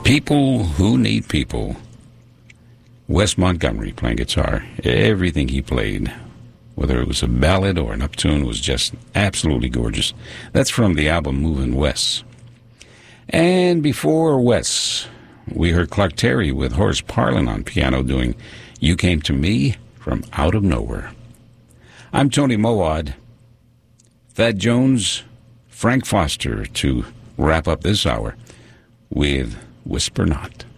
People Who Need People. Wes Montgomery playing guitar. Everything he played, whether it was a ballad or an uptune, was just absolutely gorgeous. That's from the album Moving West. And before Wes, we heard Clark Terry with Horace Parlan on piano doing You Came to Me from Out of Nowhere. I'm Tony Mowad. Thad Jones, Frank Foster to wrap up this hour with Whisper Not.